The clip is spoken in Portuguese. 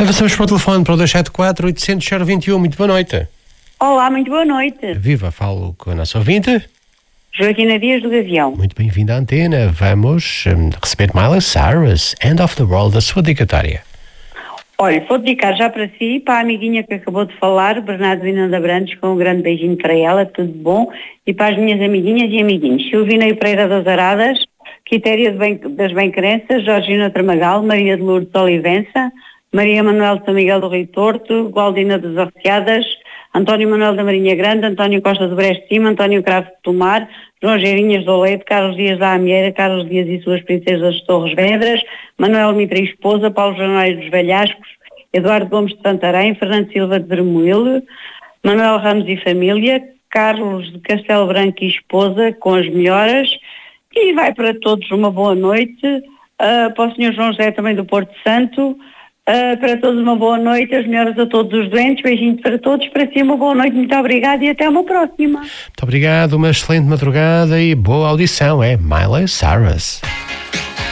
Avançamos para o telefone para o 274-800-021. Muito boa noite. Olá, muito boa noite. Viva, falo com a nossa ouvinte. Joaquina Dias do Gavião. Muito bem-vinda à antena. Vamos receber Miley Cyrus, End of the World, a sua dedicatória. Olha, vou dedicar já para si, para a amiguinha que acabou de falar, Bernardo Vinanda Brandes, com um grande beijinho para ela, tudo bom, e para as minhas amiguinhas e amiguinhos. Silvina Pereira das Aradas, Quitéria das Bem-Crenças, Georgina Tramagal, Maria de Lourdes Olivença, Maria Manuel de São Miguel do Rio Torto, Gualdina das Arreciadas, António Manuel da Marinha Grande, António Costa do Breste Cima, António Cravo de Tomar, João Geirinhas do Leite, Carlos Dias da Amieira, Carlos Dias e suas princesas de Torres Vedras, Manuel Mitra e esposa, Paulo Janeiro dos Velhascos, Eduardo Gomes de Santarém, Fernando Silva de Vermoilo, Manuel Ramos e família, Carlos de Castelo Branco e esposa, com as melhoras, e vai para todos uma boa noite, para o Sr. João José também do Porto Santo, para todos uma boa noite, as melhoras a todos os doentes, beijinhos para todos, para si uma boa noite, muito obrigada e até uma próxima. Muito obrigado, uma excelente madrugada e boa audição, é Miley Cyrus.